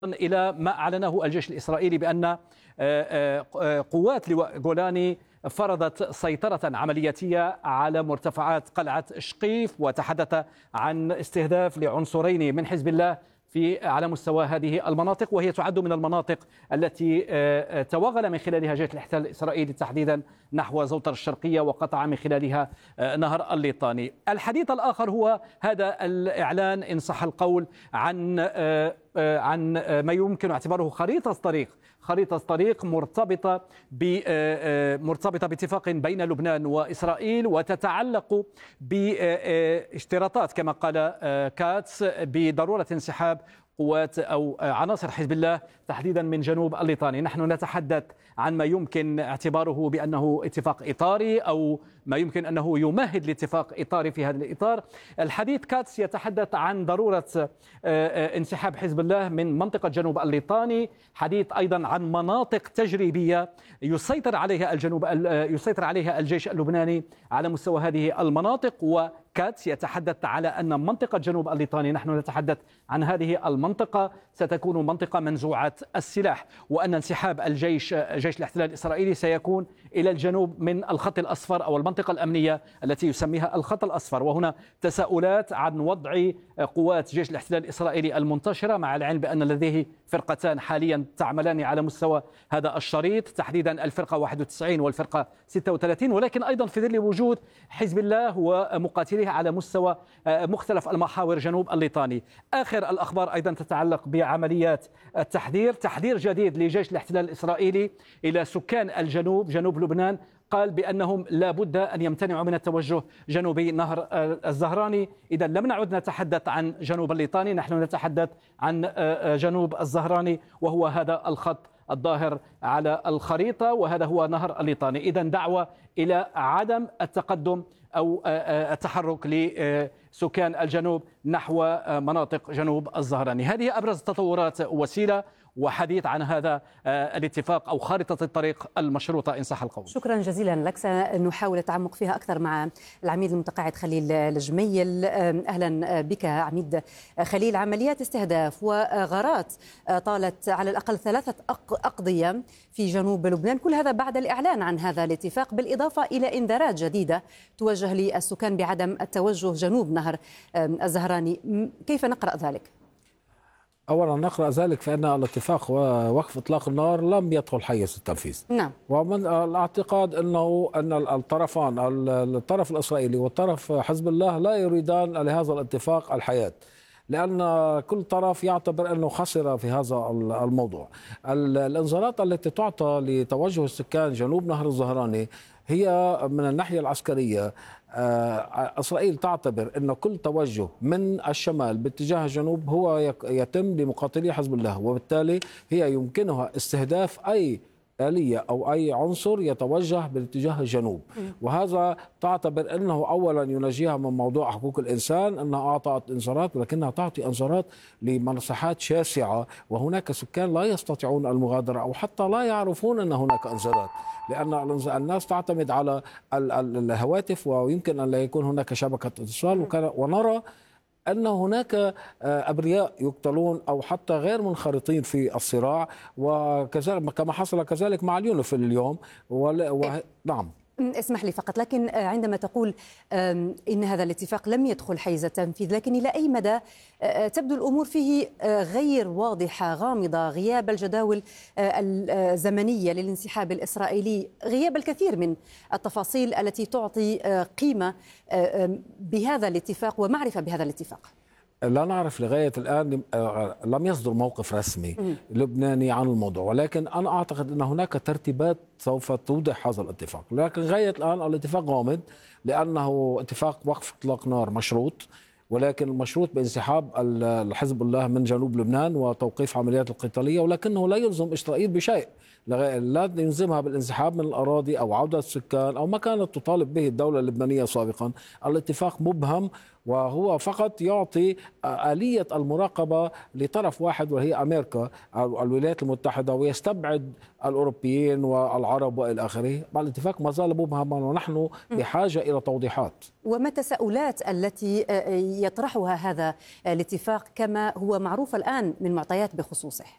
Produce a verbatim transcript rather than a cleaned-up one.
إلى ما أعلنه الجيش الإسرائيلي بأن قوات لواء جولاني فرضت سيطرة عملياتية على مرتفعات قلعة شقيف، وتحدث عن استهداف لعنصرين من حزب الله في على مستوى هذه المناطق، وهي تعد من المناطق التي توغل من خلالها جيش الاحتلال الإسرائيلي تحديدا نحو زوطر الشرقية، وقطع من خلالها نهر الليطاني. الحديث الآخر هو هذا الإعلان إن صح القول عن عن ما يمكن اعتباره خريطة طريق خريطة طريق مرتبطة مرتبطة باتفاق بين لبنان وإسرائيل، وتتعلق باشتراطات كما قال كاتس بضرورة انسحاب قوات أو عناصر حزب الله تحديدا من جنوب الليطاني. نحن نتحدث عن ما يمكن اعتباره بأنه اتفاق إطاري أو ما يمكن أنه يمهد لاتفاق إطاري في هذا الإطار. الحديث كاتس يتحدث عن ضرورة انسحاب حزب الله من منطقة جنوب الليطاني، حديث أيضا عن مناطق تجريبية يسيطر عليها الجنوب يسيطر عليها الجيش اللبناني على مستوى هذه المناطق. وكاتس يتحدث على أن منطقة جنوب الليطاني، نحن نتحدث عن هذه المنطقة، ستكون منطقة منزوعة السلاح، وأن انسحاب الجيش جيش الاحتلال الإسرائيلي سيكون إلى الجنوب من الخط الأصفر أو المنطقة الأمنية التي يسميها الخط الأصفر. وهنا تساؤلات عن وضع قوات جيش الاحتلال الإسرائيلي المنتشرة، مع العلم بأن لديه فرقتان حاليا تعملان على مستوى هذا الشريط، تحديدا الفرقة واحد وتسعين والفرقة ستة وثلاثين، ولكن أيضا في ظل وجود حزب الله ومقاتليه على مستوى مختلف المحاور جنوب الليطاني. آخر الأخبار أيضا تتعلق بعمليات التحذير، تحذير جديد لجيش الاحتلال الإسرائيلي إلى سكان الجنوب جنوب لبنان، قال بأنهم لا بد أن يمتنعوا من التوجه جنوبي نهر الزهراني. إذا لم نعد نتحدث عن جنوب الليطاني، نحن نتحدث عن جنوب الزهراني، وهو هذا الخط الظاهر على الخريطة، وهذا هو نهر الليطاني. إذا دعوة إلى عدم التقدم أو التحرك لسكان الجنوب نحو مناطق جنوب الزهراني. هذه أبرز التطورات وسيلة وحديث عن هذا الاتفاق أو خارطة الطريق المشروطة إن صح القول. شكرا جزيلا لك، سنحاول التعمق فيها أكثر مع العميد المتقاعد خليل الجميل. أهلا بك عميد خليل. عمليات استهداف وغارات طالت على الأقل ثلاثة أقضية في جنوب لبنان، كل هذا بعد الإعلان عن هذا الاتفاق، بالإضافة إلى إنذارات جديدة توجه للسكان بعدم التوجه جنوب نهر الزهراني. كيف نقرأ ذلك؟ أولا نقرأ ذلك فإن الاتفاق ووقف إطلاق النار لم يدخل حيز التنفيذ. نعم. ومن الاعتقاد أنه أن الطرفان الطرف الإسرائيلي والطرف حزب الله لا يريدان لهذا الاتفاق الحياة، لأن كل طرف يعتبر أنه خسر في هذا الموضوع. الإنذارات التي تعطى لتوجه السكان جنوب نهر الزهراني هي من الناحية العسكرية، إسرائيل تعتبر أن كل توجه من الشمال باتجاه الجنوب هو يتم لمقاتلي حزب الله، وبالتالي هي يمكنها استهداف أي آلية أو أي عنصر يتوجه باتجاه الجنوب. وهذا تعتبر أنه أولا ينجيها من موضوع حقوق الإنسان، أنها أعطت إنذارات، ولكنها تعطي إنذارات لمساحات شاسعة، وهناك سكان لا يستطيعون المغادرة أو حتى لا يعرفون أن هناك إنذارات، لأن الناس تعتمد على الهواتف، ويمكن أن لا يكون هناك شبكة اتصال، ونرى أن هناك أبرياء يقتلون أو حتى غير منخرطين في الصراع، وكذلك كما حصل كذلك مع اليونف اليوم. نعم. اسمح لي فقط، لكن عندما تقول إن هذا الاتفاق لم يدخل حيز التنفيذ، لكن إلى أي مدى تبدو الأمور فيه غير واضحة غامضة؟ غياب الجداول الزمنية للانسحاب الإسرائيلي، غياب الكثير من التفاصيل التي تعطي قيمة بهذا الاتفاق ومعرفة بهذا الاتفاق. لا نعرف لغاية الآن، لم يصدر موقف رسمي لبناني عن الموضوع، ولكن أنا أعتقد أن هناك ترتيبات سوف توضح هذا الاتفاق. لكن غاية الآن الاتفاق غامض، لأنه اتفاق وقف إطلاق نار مشروط، ولكن المشروط بانسحاب الحزب الله من جنوب لبنان وتوقيف عمليات القتالية، ولكنه لا يلزم إسرائيل بشيء، لا يلزمها بالانسحاب من الأراضي أو عودة السكان أو ما كانت تطالب به الدولة اللبنانية سابقا. الاتفاق مبهم، وهو فقط يعطي آلية المراقبة لطرف واحد وهي أمريكا أو الولايات المتحدة، ويستبعد الأوروبيين والعرب وإلى آخره. الاتفاق ما زال مبهما، ونحن بحاجة إلى توضيحات. وما التساؤلات التي يطرحها هذا الاتفاق كما هو معروف الآن من معطيات بخصوصه؟